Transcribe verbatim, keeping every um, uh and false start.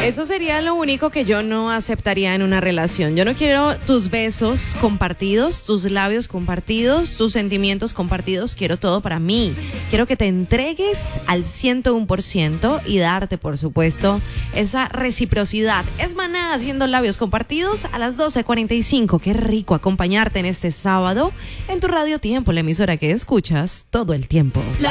Eso sería lo único que yo no aceptaría en una relación. Yo no quiero tus besos compartidos, tus labios compartidos, tus sentimientos compartidos. Quiero todo para mí. Quiero que te entregues al ciento uno por ciento y darte, por supuesto, esa reciprocidad. Es Maná haciendo labios compartidos a las doce cuarenta y cinco. Qué rico acompañarte en este sábado en tu Radio Tiempo, la emisora que escuchas todo el tiempo. La